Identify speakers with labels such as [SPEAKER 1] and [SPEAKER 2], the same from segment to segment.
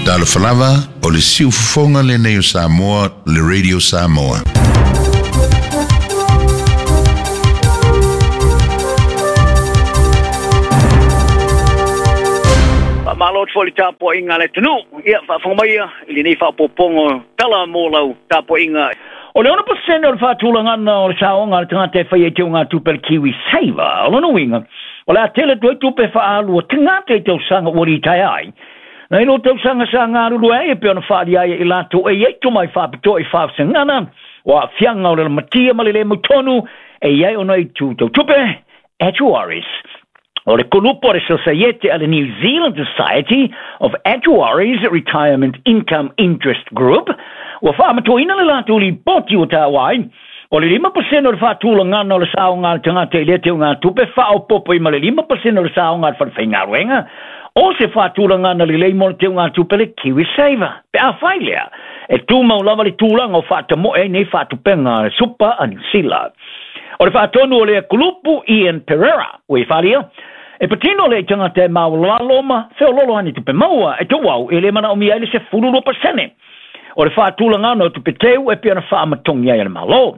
[SPEAKER 1] Dala Falava o le siufonga le neo Samoa, le Radio Samoa.
[SPEAKER 2] Malo foli tapo inga le tunu. Ia fa fomaya ili nei fa popongo tala molau tapo inga. O le 1% o le whātūlangana o le saonga le tangata e whai e te unga tupel kiwi saiva. O lana winga. O le atele tue tupe whaalu o tangata e tau sanga wari tai ai. Na ino tau sanga sa ngā ruru e pe ona whaari ai e lato e eitu mai whapito e whaafsangana. O a whianga o le matia malile mutonu e iai ona i tu tau tupe actuaries. O le kolupo le Societe a le New Zealand Society of Actuaries Retirement Income Interest Group. Wa whaamatoina le lato li poti o tāwai. O le 5% o le whaatūlangana o le saonga le tangata i lete o ngā tupe whaopopo i ma le 5% o le saonga le whawhaingaruenga. O se whaatūlangana le leimo le te o ngā tupe le Kiwi Saver. Pe a whailea. E tūmau lava le tūlanga o whaatamo e nei whaatupenga le supa a New Zealand. O le whaatonu o le kulupu Ian Pereira. Ue whalia. E patino le tangata e maulaloma, whiololo ani tupe maua, e tuwau, e le mana o mia ele se 10%. O le whaatūlangana o tupe teu, e piana whaamatongi ai le malo.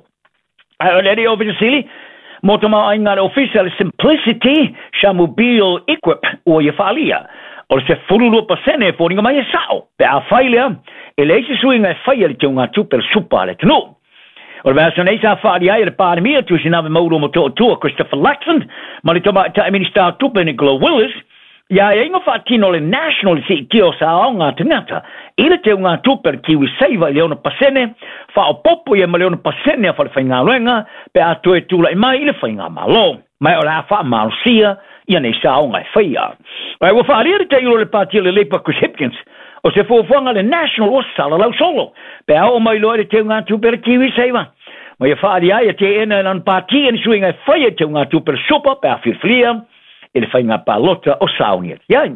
[SPEAKER 2] O le eri o Vitasili, motama ainga le official Simplicity Shamobile Equip o ia whalia. O le se 10% e fōringa mai e sao. Pe a whailea, e le eisi suinga e whaia le te unga tupe le supa le tenu. O le vasa nei sa whaari ai le pāremia tu sinave mauro mo toa tua Christopher Luxon, ma le toma ta minister tupe Nicola Willis, ia e ingo whaatino le national si tio sa o ngā tangata, i le te ngā tupe le Kiwi Saver i leona pasene, wha o popo i e ma leona pasene a whale whainga luenga, pe a tue tula i mai i le whainga malo. Mai o le a wha marusia, ia nei sa o ngā whaia. Ai wa whaari le te ilo le pātia le leipa Chris Hipkins, o se fuafuanga le national o sala lau solo, pe a o mai loa le te ngā tupe le Kiwi Saver. Ma ia whaari ai a te ena e nan pāti en suinga e whaia te ngā tupe le sopa pe a whiwhlia, e le whainga pālota o saungia. Iai.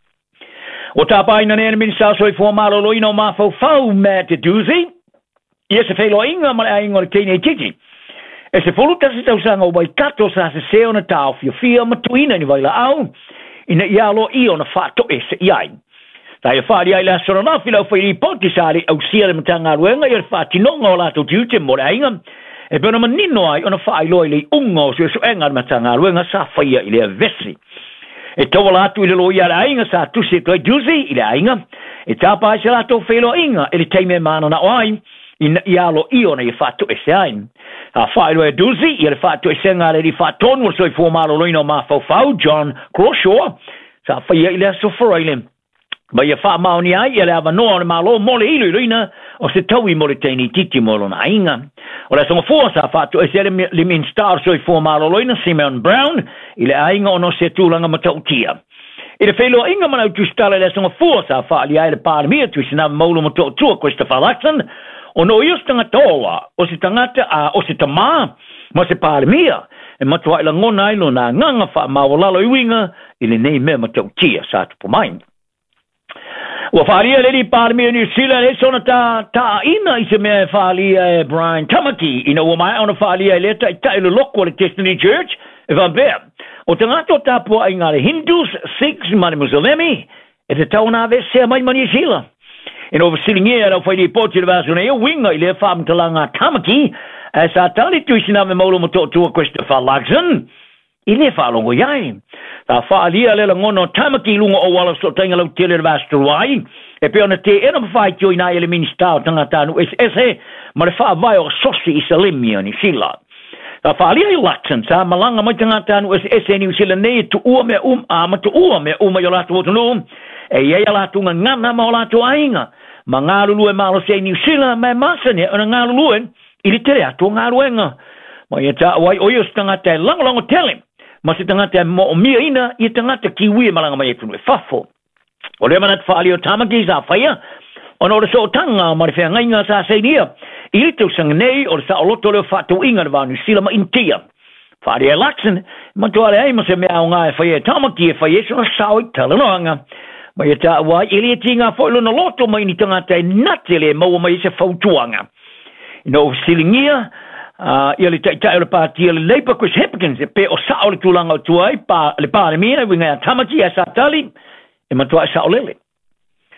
[SPEAKER 2] O tāpaina ne ena minisa soi fua malo loina o mawhau whau Matt Doozy, ia se whailo inga ma le a ingo le teine titi. E se foluta se tausanga o wai kato sa se seo na tāo whiwhia matuina ni waila au, ina ialo i o na whato e se iai. Tai whaari ai la sora na whilau whairi poti sari au sia le matanga ruenga i le whaatinonga o lato tiute mo le ainga. E pēna manino ai ona whailoi le unga o sio enga le matanga ruenga sa whaia i le vesi. E tawa lato i le loi a le ainga sa tusi toi duzi i le ainga. E tāpa ai se lato whailo inga i le teime mana na oai i alo i ona i whatu e se ain. A whailo e duzi i le whatu e se ngā le i whatonu o soi fuamaro loino ma whau John Crawshaw. Sa whaia i le aso wharaile. Ma ia wha maoni ai, ia le awa noa o le malo mole ilu iluina, o se taui mole teini titi molo na inga. O le songa fua sa whatu e se le min star soi fua malo loina, Simon Brown, i le ainga ono se tūlanga matautia. I le whailo inga mana utu stala le songa fua sa whaali ai le pāremia tu sinava maulo matautua Christopher Luxon, o no ios tangata oa, o se tangata a o se tamā, ma se pāremia, e matua ila ngona ilo na nganga wha mawalalo iwinga, i le nei mea matautia sa tupu main. Wa whaaria le li pāremia New Zealand e sona ta ina i se mea whaaria e Brian Tamaki ina ua mai ona whaaria e leta i tae le loko le Destiny Church e van bea. O te ngato tapua i ngā le Hindus, Sikhs, mani Muslimi e te tau nā ve sea mai New Zealand. Ina ova silingia rau whairi poti le vaso nei o winga i le whaamtalanga Tamaki e sa tali tuisina me maulo mo totua Christopher Luxon i le whaalongo iai. Ta whaalia le ngono Tamaki lunga o wala so tainga lau tele vasto wai. E pe ona te ena mawhai tio ina ele minista o tangatanu SS ma le whaavai o sosi i Salimia ni sila. Ta whaalia i Luxon sa malanga mai tangatanu SS ni sila nei tu ua mea ama tu ua mea yo lato otunu. E ia lato ngana ma o lato ainga. Ma ngarulu e malo se ni sila me masane ona ngarulu i li tere atu ngaruenga. Ma ia ta wai o yos tangata lango tele. Ma se tangata mo o mia ina i tangata kiwi malanga mai tunu e fafo. O le manat whaali o Tamaki sa whaia, o no le so tanga ma le whea ngainga sa seinia, i le tau sang nei o le sa o loto leo whatu inga le vanu sila ma intia. Whaari e Luxon, ma tuare ai ma se mea o ngā e whaia Tamaki e whaia so na sao i talanoanga. Ma ia ta wai ili e tinga whailo na loto mai ni tangata e natele maua mai se whautuanga. No silingia, ia le tai o le pātia le leipa Chris Hipkins e pe o sao le tūlanga o tuai le pāremia winga Tamaki e sa tali e matua e sao lele.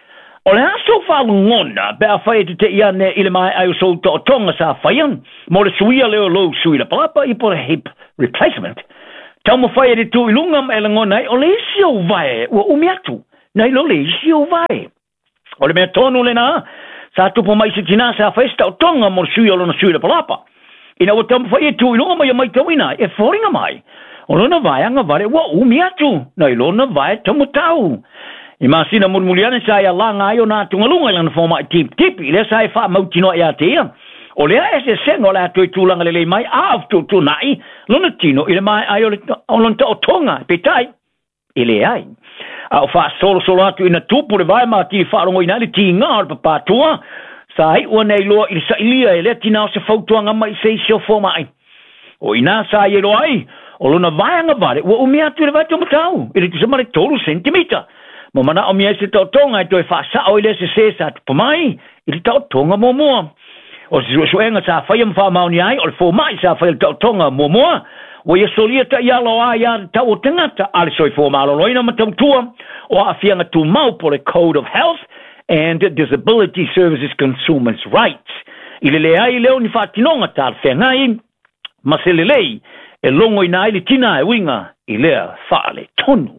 [SPEAKER 2] O le aso whalungona, bea whai te ia ne ile mai ai so to tonga sa whaian, mo le suia leo lo suila palapa i po le hip replacement. Tau mo whai te tu ilunga ma elangona o le isi o vai, ua umiatu, nei lo le isi o vai. O le mea tonu le na, sa tupo mai si tina sa whaista o tonga mo le suia lo na suila palapa. Ina o tau mo whai tu ilunga mai mai tawina, e whoringa mai. O lona vai anga vare, ua umiatu, nei lona vai tamu tau. I masina mulmuliane sa ia langa ai o nā tungalunga ilang na fōma i tipi, le sa i wha mautino i atea. O lea ese sengo le atu i tūlanga le mai, af tu nai, lona tino i le mai ai o lonta o tonga, petai, i le ai. A o wha solo atu i na tupu le vai ma ti wharongo i nai le ti ngā o le papatua, sa ai ua nei loa i le sa ilia e le tina o se fautuanga mai se isi o fōma ai. O ina sa i e loa ai, o lona vai anga vare, ua umi atu i le vai tomatau, i le tusama le tolu centimeter. Mo mana o mia se tau tonga i toi whaasa o ile se sa tupu mai, i le tau tonga mua. O se suenga sa whaiam wha mauni ai, o le fō mai sa whai le tau tonga mua. O ia solia ta ialo a ia tau o tangata, ale soi fō malo loina ma tau tua, o a fianga tu mau po le Code of Health and Disability Services Consumers' Rights. I le lea i leo ni whatinonga ta le whengai, ma se le lei, e longo i nai le tina e winga, i lea whaale tonu.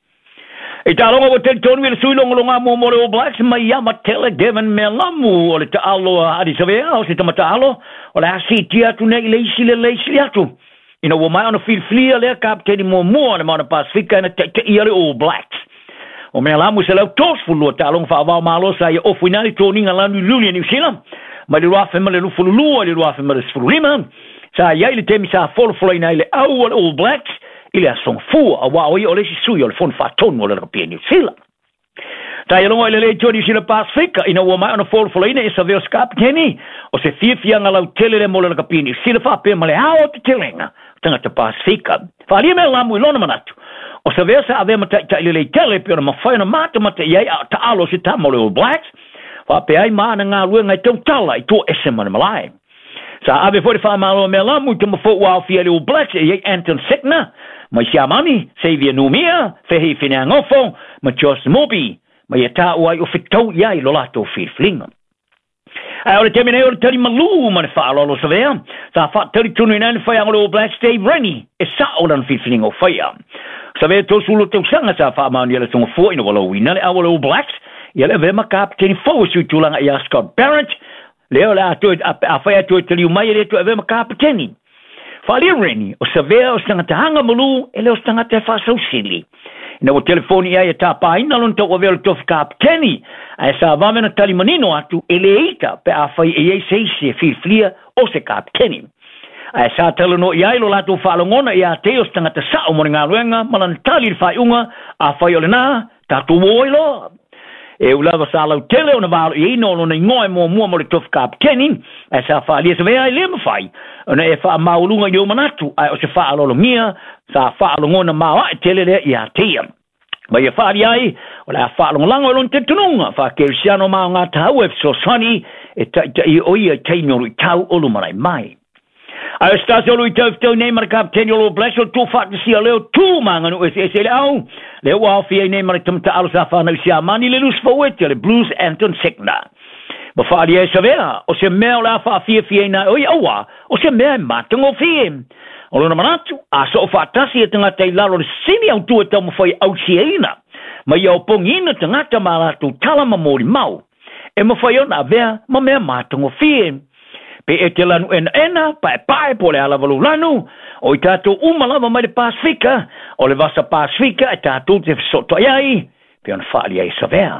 [SPEAKER 2] E tālonga o te tonu i le suilonga mo le All Blacks mai Yama Tele Devon Melamu o le taalo a Addis Ababa o se tamatalo o le asiti atu nei leisi atu. Ina o mai ona filflia le kapteni mo le mana Pasifika na te ia le All Blacks. O Melamu se lau tos fulu tālonga whaavao malo sa ia ofu inali tōninga lanu luli New Zealand. Ma le ruafe ma le lufululua le ruafe ma le sfurulima. Sa ia le temi sa folofolo ina le au o le All Blacks. Ile a song fua a wao i o le si sui o le fon whatonu o le rapia New Zealand. Ta i longa i le le New Zealand Pasifika ina ua mai ona folofolo ina e sa veo skapteni o se fiafianga lau tele le mo le rapia New Zealand whapea ma le hao te telenga tangata Pasifika. Whalia mea lamu i lona manatu. O sa veo sa ave mata i le tele pe ona mawhai ona mata iai a taalo si tamo le All Blacks whapea ai maana ngā rua ngai tau tala i tō ese mana malai. Sa ave fwere whamalo mea lamu i te mawhau wao fia le All Blacks iai Anton Sekna mai Siamani, Xavier Numia, Fehi Finangofo, ma Josh Mobi, ma ia tāu ai o whitau iai lo lato whirflinga. Ai ore temene ore tari malu ma ne whaalolo sa vea, sa whaatari tunu ina ne whai angolo All Blacks Dave Rennie, e sa o lan whirflinga o whaia. Sa vea tō sulo tau sanga sa whaamani ala tunga fua ina wala wina le awala All Blacks, ia le vema kapteni fau sui tūlanga ia Scott Barrett, leo le a whai atu e tali umai le tu e vema kapteni. Whalia Rennie, o sa vea o stanga te hanga malu, e leo stanga te whasau sili. Ina o telefoni ai e tā pāina lon tau o vea le tofi kapteni, a e sa vamena tali manino atu, e le eita pe a whai e ei seisi e whirflia o se kapteni. A e sa talano i ai lo lato whalongona i a te o stanga te sao mori ngā ruenga, malan tali le whai unga, a whai o le nā, tātou woi lo. E ulava sa lau tele o na valo i eino lona ingoe mua mo le tofi kapteni, e sa whaalia sa vea i le mawhai. Ona e wha maulunga i o manatu, ai o se wha alolo mia, sa wha alongona mawa e tele lea i a tea. Mai e wha ai, o le a wha alonga lon te tununga, wha kerisiano mao ngā tau e sosani, e i oia i teimioru i tau olu marai mai. Ai o stasi olu i tau nei mara kapteni o lo bless o tū whakasi a leo tū manganu e se le au, leo wao fia i nei mara tamta alo sa whanau si a mani le lus fawete, le Blues Anton Sekna. Ma whaari e sa vea, o se mea o la wha fia ina oi aua, o se mea matango fie. O lona manatu, a so o whaatasi e tangata i laro le sini au tu e tau mawhai au si eina. Ma ia o pongina tangata ma la tu talama mori mau. E mawhai ona vea, ma mea matango fie. Pe e te lanu ena, pae po le alavalu lanu, o i tātou umalava mai le Pasifika, o le vasa Pasifika, e tātou te soto ai, pe ona whaari e sa vea.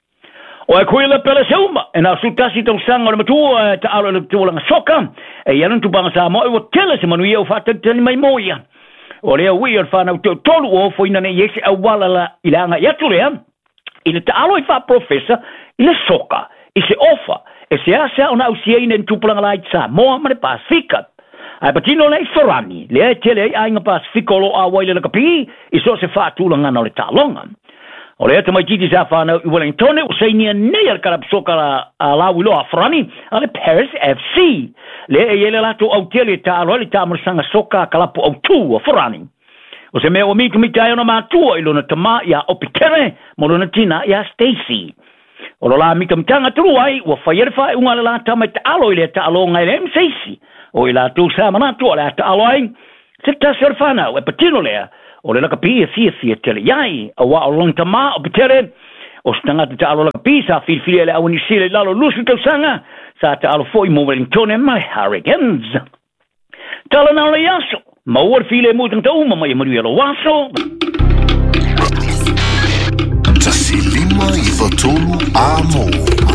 [SPEAKER 2] O e koe la pele seuma, e nā sutasi tau sanga o le matua ta alo le tuolanga soka, e ianun tupanga sa mo e o tele se manu ia o whatatani mai moia. O lea ui ar whanau te tolu o fo ina ne yese a wala la ilanga iatu lea, i le ta alo i wha profesa, i le soka, i se ofa, e se asa o na usia ina tupanga la i sa moa ma le Pasifika. Ai patino nei Sorani, lea tele ai ainga Pasifika o lo a waile la kapi, i so se whaatulanga na le talonga. O le ata mai titi sa whanau i Wellington, o seinia nei ar karap soka a la wilo a Frani, a le Paris FC. Le e ele lato au tele ta aloli ta amarasanga soka kalapo au tu a Frani. O se mea o mitu mitai ona mātua i lona tama i a Opitere, mo lona tina i a Stacey. O lo la mika mtanga tulu ai, ua whaiere whae unga le la tamai te alo i le ta alo ngai le mseisi. O i la tu sa manatu o le ta alo ai, se ta ser whana, o e patino lea, o le laka pia fia tele iai, a wa o long tama o patere, o stanga te alo laka pia sa fili le awani sile lalo lusu tau sanga, sa te alo foi mo Wellington mai Hurricanes. Tala na le yaso, mauar file mutang tau mai maru lo waso.
[SPEAKER 3] Tasilima i fotolu amo.